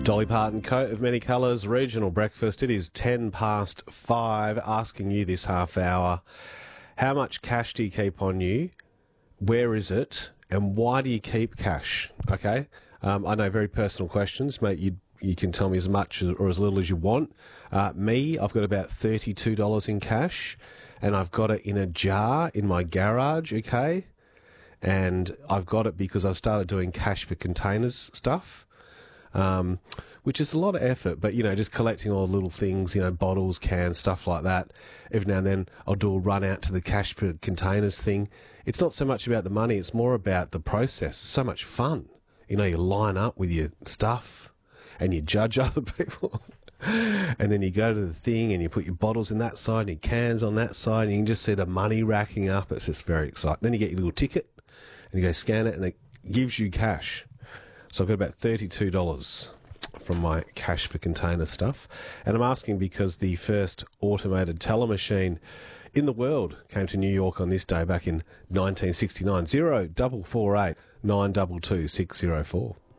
Dolly Parton, Coat of Many Colours, Regional Breakfast. It is 10 past 5, asking you this half hour, how much cash do you keep on you? Where is it? And why do you keep cash? Okay? I know, very personal questions, mate. You can tell me as much or as little as you want. Me, I've got about $32 in cash, and I've got it in a jar in my garage, okay? And I've got it because I've started doing cash for containers stuff. Which is a lot of effort, but, just collecting all the little things, bottles, cans, stuff like that. Every now and then I'll do a run out to the cash for containers thing. It's not so much about the money, it's more about the process. It's so much fun. You line up with your stuff and you judge other people. And then you go to the thing and you put your bottles in that side and your cans on that side, and you can just see the money racking up. It's just very exciting. Then you get your little ticket and you go scan it and it gives you cash. So I've got about $32 from my cash for container stuff. And I'm asking because the first automated teller machine in the world came to New York on this day back in 1969. 0448 922 604.